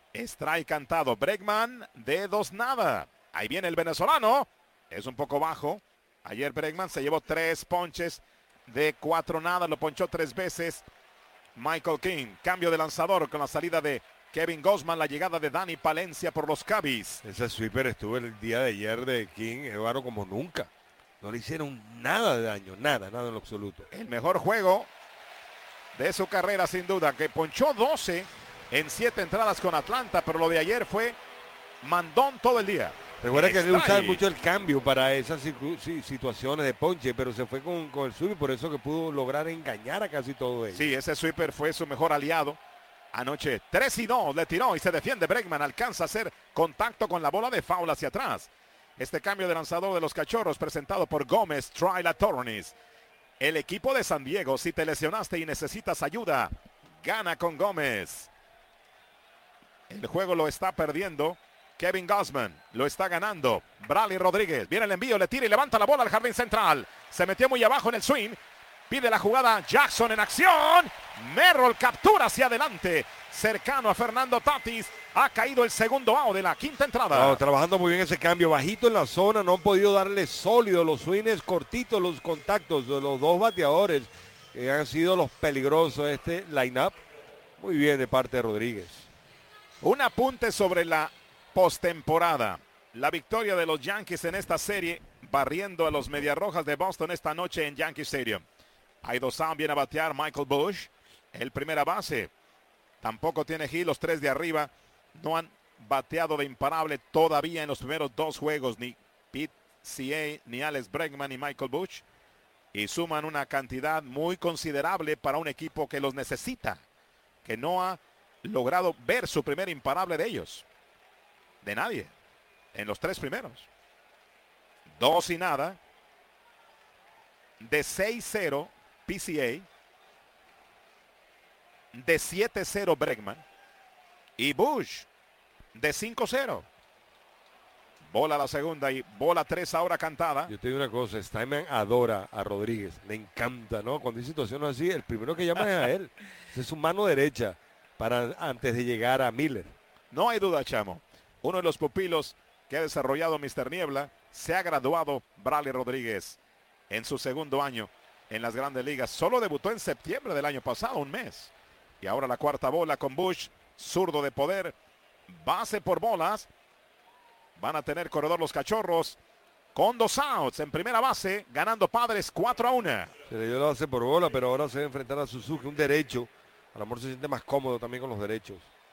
Strike cantado. Bregman de 2-0. Ahí viene el venezolano. Es un poco bajo. Ayer Bregman se llevó 3 ponches de 4-0. Lo ponchó 3 veces. Michael King. Cambio de lanzador con la salida de Kevin Gausman. La llegada de Dani Palencia por los Cubbies. Ese sweeper estuvo el día de ayer de King, Eduardo, como nunca. No le hicieron nada de daño. Nada en lo absoluto. El mejor juego de su carrera sin duda. Que ponchó 12 en 7 entradas con Atlanta. Pero lo de ayer fue mandón todo el día. Recuerda que hay que usar mucho el cambio para esas situaciones de ponche, pero se fue con el sweeper, por eso que pudo lograr engañar a casi todo ello. Sí, ese sweeper fue su mejor aliado anoche. 3-2 le tiró y se defiende Bregman. Alcanza a hacer contacto con la bola de foul hacia atrás. Este cambio de lanzador de los Cachorros presentado por Gómez Trilatornis. El equipo de San Diego, si te lesionaste y necesitas ayuda, gana con Gómez. El juego lo está perdiendo Kevin Gausman, lo está ganando Bradley Rodríguez. Viene el envío, le tira y levanta la bola al jardín central. Se metió muy abajo en el swing. Pide la jugada Jackson en acción. Merrill captura hacia adelante. Cercano a Fernando Tatis. Ha caído el segundo out de la quinta entrada. No, trabajando muy bien ese cambio. Bajito en la zona. No han podido darle sólido. Los swings cortitos, los contactos de los dos bateadores. Que han sido los peligrosos este line-up. Muy bien de parte de Rodríguez. Un apunte sobre la postemporada. La victoria de los Yankees en esta serie, barriendo a los Mediarrojas de Boston esta noche en Yankee Stadium. Hay 2 outs, viene a batear Michael Busch, el primera base. Tampoco tiene Gil, los 3 de arriba no han bateado de imparable todavía en los primeros 2 juegos, ni Pete C.A., ni Alex Bregman, ni Michael Busch. Y suman una cantidad muy considerable para un equipo que los necesita, que no ha logrado ver su primer imparable de ellos. De nadie. En los 3 primeros. 2-0. De 6-0 PCA. De 7-0 Bregman. Y Busch de 5-0. Bola a la segunda y bola 3 ahora cantada. Yo te digo una cosa, Steinman adora a Rodríguez. Le encanta, ¿no? Cuando hay situaciones así, el primero que llama es a él. Esa es su mano derecha para antes de llegar a Miller. No hay duda, Chamo. Uno de los pupilos que ha desarrollado Mr. Niebla, se ha graduado Bradley Rodríguez en su segundo año en las Grandes Ligas. Solo debutó en septiembre del año pasado, un mes. Y ahora la cuarta bola con Busch, zurdo de poder, base por bolas. Van a tener corredor los Cachorros con 2 outs en primera base, ganando Padres 4-1. Se le dio la base por bola, pero ahora se va a enfrentar a Suzuki, un derecho. A lo mejor se siente más cómodo también con los derechos.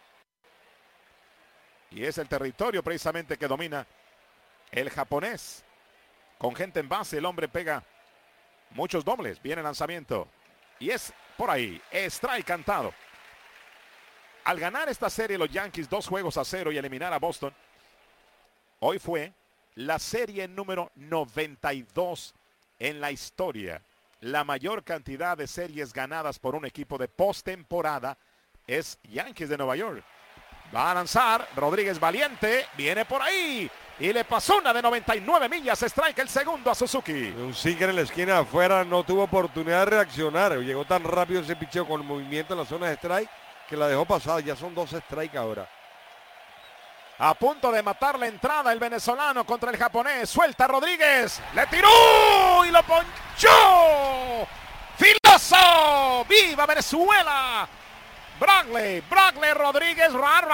Y es el territorio precisamente que domina el japonés. Con gente en base, el hombre pega muchos dobles. Viene el lanzamiento. Y es por ahí. Strike cantado. Al ganar esta serie los Yankees 2-0 y eliminar a Boston, hoy fue la serie número 92 en la historia. La mayor cantidad de series ganadas por un equipo de postemporada es Yankees de Nueva York. Va a lanzar Rodríguez valiente, viene por ahí y le pasó una de 99 millas, strike el segundo a Suzuki. Un sinker en la esquina de afuera, no tuvo oportunidad de reaccionar, llegó tan rápido ese picheo con el movimiento en la zona de strike que la dejó pasada, ya son 2 strikes ahora. A punto de matar la entrada el venezolano contra el japonés, suelta Rodríguez, le tiró y lo ponchó. ¡Filoso! ¡Viva Venezuela! Bradley Rodríguez,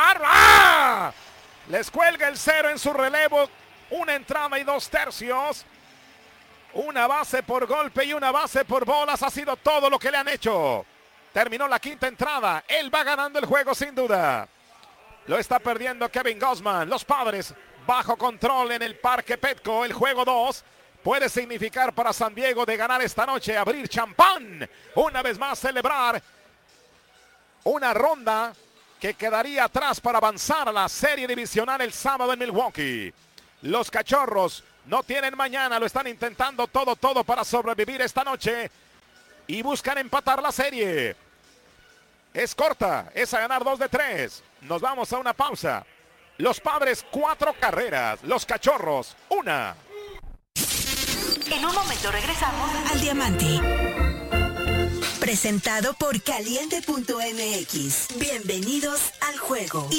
les cuelga el 0 en su relevo, 1 entrada y 2 tercios, una base por golpe y una base por bolas, ha sido todo lo que le han hecho. Terminó la quinta entrada, él va ganando el juego sin duda. Lo está perdiendo Kevin Gausman, los Padres bajo control en el Parque Petco, el juego 2. Puede significar para San Diego de ganar esta noche, abrir champán, una vez más celebrar una ronda que quedaría atrás para avanzar a la serie divisional el sábado en Milwaukee. Los Cachorros no tienen mañana, lo están intentando todo para sobrevivir esta noche y buscan empatar la serie. Es corta, es a ganar 2 de 3. Nos vamos a una pausa. Los Padres 4 carreras, los Cachorros 1. En un momento regresamos al Diamante. Presentado por Caliente.mx. Bienvenidos al juego.